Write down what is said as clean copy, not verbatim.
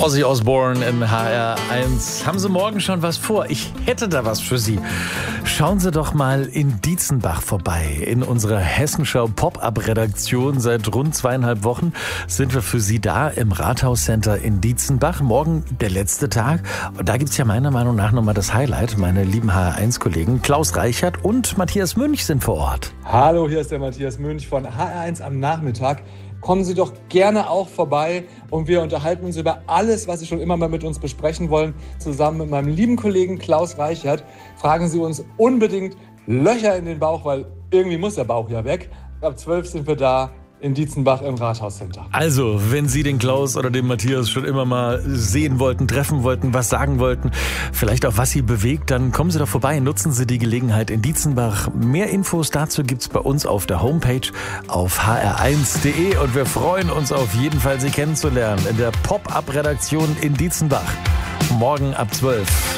Ozzy Osbourne in HR1. Haben Sie morgen schon was vor? Ich hätte da was für Sie. Schauen Sie doch mal in Dietzenbach vorbei. In unserer Hessenschau Pop-Up-Redaktion seit rund 2,5 Wochen sind wir für Sie da im Rathauscenter in Dietzenbach. Morgen der letzte Tag. Und da gibt's ja meiner Meinung nach nochmal das Highlight. Meine lieben HR1-Kollegen Klaus Reichert und Matthias Münch sind vor Ort. Hallo, hier ist der Matthias Münch von HR1 am Nachmittag. Kommen Sie doch gerne auch vorbei und wir unterhalten uns über alles, was Sie schon immer mal mit uns besprechen wollen. Zusammen mit meinem lieben Kollegen Klaus Reichert fragen Sie uns unbedingt Löcher in den Bauch, weil irgendwie muss der Bauch ja weg. Ab 12 sind wir da in Dietzenbach im Rathauscenter. Also, wenn Sie den Klaus oder den Matthias schon immer mal sehen wollten, treffen wollten, was sagen wollten, vielleicht auch was Sie bewegt, dann kommen Sie doch vorbei, nutzen Sie die Gelegenheit in Dietzenbach. Mehr Infos dazu gibt's bei uns auf der Homepage auf hr1.de und wir freuen uns auf jeden Fall, Sie kennenzulernen in der Pop-Up-Redaktion in Dietzenbach. Morgen ab 12.